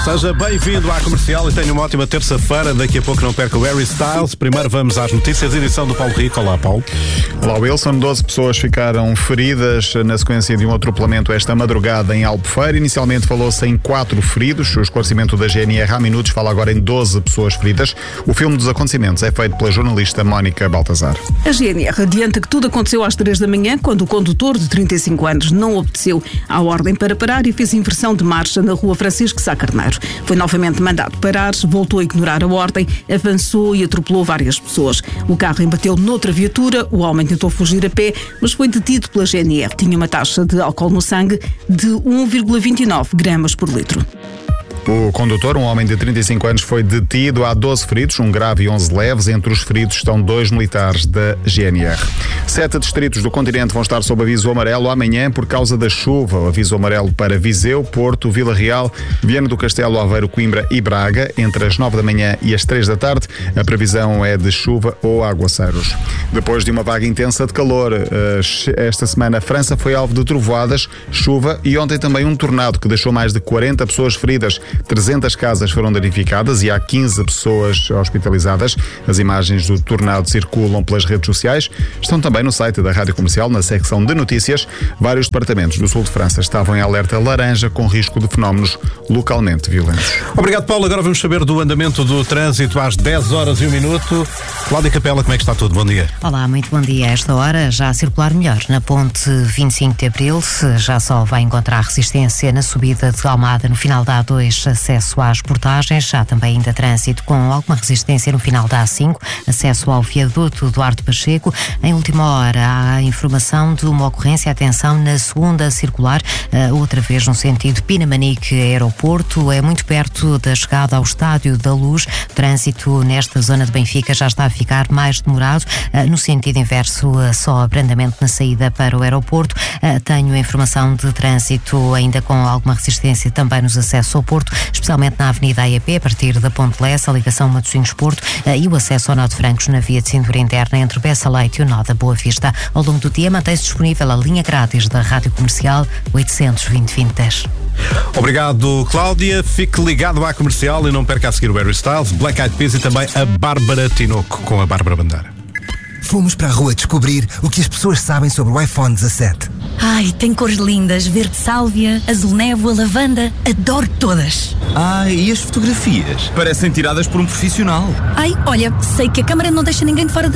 Seja bem-vindo à Comercial e tenha uma ótima terça-feira. Daqui a pouco não perca o Harry Styles. Primeiro vamos às notícias, edição do Paulo Rico. Olá, Paulo. Olá, Wilson. 12 pessoas ficaram feridas na sequência de um atropelamento esta madrugada em Albufeira. Inicialmente falou-se em 4 feridos. O esclarecimento da GNR há minutos fala agora em 12 pessoas feridas. O filme dos acontecimentos é feito pela jornalista Mónica Baltazar. A GNR adianta que tudo aconteceu às 3 da manhã, quando o condutor de 35 anos não obedeceu à ordem para parar e fez inversão de marcha na rua Francisco Sá Carneiro. Foi novamente mandado parar, voltou a ignorar a ordem, avançou e atropelou várias pessoas. O carro embateu noutra viatura, o homem tentou fugir a pé, mas foi detido pela GNR. Tinha uma taxa de álcool no sangue de 1,29 gramas por litro. O condutor, um homem de 35 anos, foi detido. Há 12 feridos, um grave e 11 leves. Entre os feridos estão 2 militares da GNR. 7 distritos do continente vão estar sob aviso amarelo amanhã por causa da chuva. O aviso amarelo para Viseu, Porto, Vila Real, Viana do Castelo, Aveiro, Coimbra e Braga, entre as 9 da manhã e as 3 da tarde. A previsão é de chuva ou aguaceiros. Depois de uma vaga intensa de calor, esta semana a França foi alvo de trovoadas, chuva e ontem também um tornado que deixou mais de 40 pessoas feridas. 300 casas foram danificadas e há 15 pessoas hospitalizadas. As imagens do tornado circulam pelas redes sociais. Estão também no site da Rádio Comercial, na secção de notícias. Vários departamentos do sul de França estavam em alerta laranja com risco de fenómenos localmente violentos. Obrigado, Paulo. Agora vamos saber do andamento do trânsito às 10 horas e 1 minuto. Cláudia Capela, como é que está tudo? Bom dia. Olá, muito bom dia. A esta hora já a circular melhor na ponte 25 de Abril. Já só vai encontrar resistência na subida de Almada no final da A2, acesso às portagens. Já também ainda trânsito com alguma resistência no final da A5, acesso ao viaduto Duarte Pacheco. Em última hora há informação de uma ocorrência, atenção, na segunda circular, outra vez no sentido Pinamanique-Aeroporto, é muito perto da chegada ao Estádio da Luz. O trânsito nesta zona de Benfica já está a ficar mais demorado, no sentido inverso, só abrandamento na saída para o aeroporto. Tenho informação de trânsito ainda com alguma resistência também nos acessos ao Porto, especialmente na Avenida AEP, a partir da Ponte Lessa, a ligação Matosinhos-Porto, e o acesso ao Nó de Francos na via de cintura interna entre Bessa Leite e o Nó da Boa Vista. Ao longo do dia mantém-se disponível a linha grátis da Rádio Comercial 820-2010. Obrigado, Cláudia. Fique ligado à Comercial e não perca a seguir o Harry Styles, Black Eyed Peas e também a Bárbara Tinoco com a Bárbara Bandeira. Fomos para a rua descobrir o que as pessoas sabem sobre o iPhone 17. Ai, tem cores lindas, verde sálvia, azul névoa, lavanda, adoro todas. Ai, e as fotografias? Parecem tiradas por um profissional. Ai, olha, sei que a câmara não deixa ninguém de fora da